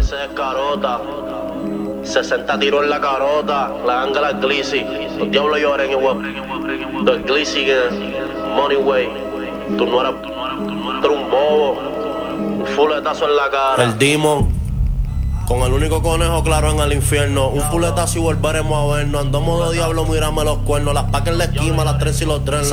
ese es carota. 60 tiros en la carota. La ganga es Glizzy. Los diablos lloren igual. Los Glizzy que Money Way. Tú no eras un bobo. Un fuletazo en la cara. El Demon. Con el único conejo claro en el infierno. Un fuletazo y volveremos a vernos. Andamos de diablo, mírame los cuernos. Las pacas en la esquina, las tres y los drenos.